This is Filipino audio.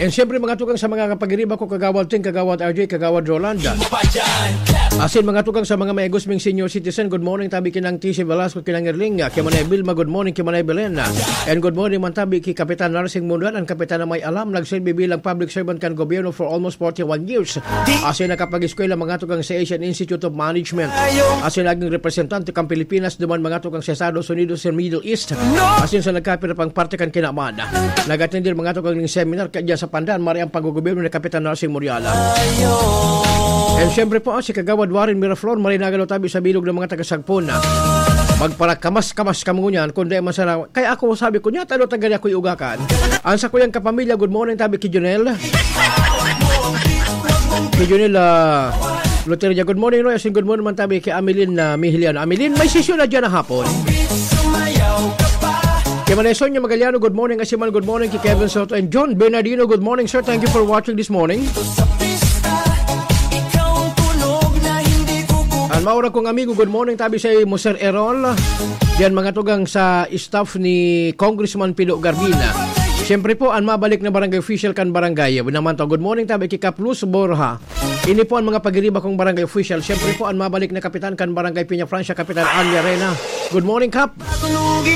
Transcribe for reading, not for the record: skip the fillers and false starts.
And siyempre mga tukang sa mga kapagiriba ko, kagawad Ting, kagawad RJ, kagawad Rolanda. Asin mga tukang sa mga maegusming senior citizen, good morning tabi kinang TC Velasco, kinang Erlinga, kimanay Bilma, good morning, kimanay Belena. And good morning man tabi ki Kapitan Narsing Mundan, ang kapitan na may alam, nagsilbi bilang public servant kan gobyerno for almost 41 years. Asin nakapag-eskwela mga tukang sa Asian Institute of Management. Asin naging representante kang Pilipinas duman mga tukang sa Estados Unidos and Middle East. Asin sa nagkapira pang parte kan kinamada. Nagatindir mga tukang ng seminar kaya sa Pandan, mari ang pag-gobyerno ni Kapitan Narsing Muriala. And syempre po si Kagawad Warren Miraflor, marinagalo tabi sa bilog ng mga taga-Sagpon na magparakamas-kamas ka mo niyan, kundi masaraw. Kaya ako sabi ko niya, talo tagali ako iugakan. Ang sa kuyang kapamilya, good morning tabi kay Junel. Kay Junel, Loteria, good morning Roy. Asin good morning man tabi kay Amelin Mihiliano. Amelin, may sesyon na dyan na hapon. Kay Manay Sonia Magaliano, good morning. Asiman, good morning. Kay Kevin Soto and John Bernardino, good morning sir. Thank you for watching this morning. Ang maura kong amigo, good morning tabi sa Moser Errol. Diyan mga tugang sa staff ni Congressman Pilo Garbina. Siyempre po, ang mabalik na barangay official kan barangay. Naman to, good morning tabi kay Kaplus Borja. Ini po ang mga pagiriba kong barangay official. Siyempre po, ang mabalik na kapitan kan barangay Piña Francia, Kapitan Anya Rena. Good morning, Kap.